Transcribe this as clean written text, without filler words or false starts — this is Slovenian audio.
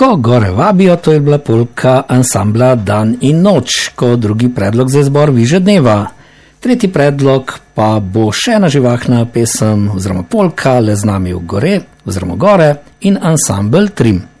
Ko gore vabijo, to je bila polka ansambla Dan in noč, kot drugi predlog za izbor Viže dneva. Tretji predlog pa bo še ena živahna pesem oziroma polka Le z nami v gore oziroma gore in ansambl Trim.